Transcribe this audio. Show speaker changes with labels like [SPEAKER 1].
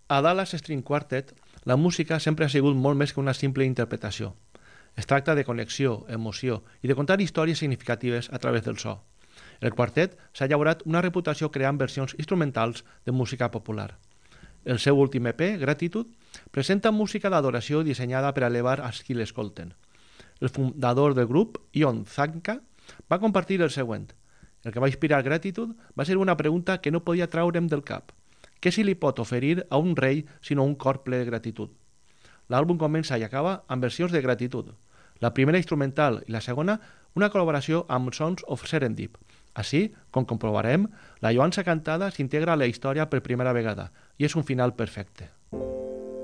[SPEAKER 1] A Dallas String Quartet, la música sempre ha sigut molt més que una simple interpretació. Es tracta de connexió, emoció i de contar històries significatives a través del so. El quartet s'ha llaurat una reputació creant versions instrumentals de música popular. El seu últim EP, Gratitude, presenta música d'adoració dissenyada per elevar als qui l'escolten. El fundador del grup, Ion Zanka, va compartir el següent. El que va inspirar Gratitude va ser una pregunta que no podia traure'm del cap. Què se li pot oferir a un rei sinó un cor ple de gratitud? L'àlbum comença i acaba amb versions de gratitud. La primera instrumental i la segona, una col·laboració amb Sons of Serendip. Així, com comprovarem, la lloança cantada s'integra a la història per primera vegada i és un final perfecte.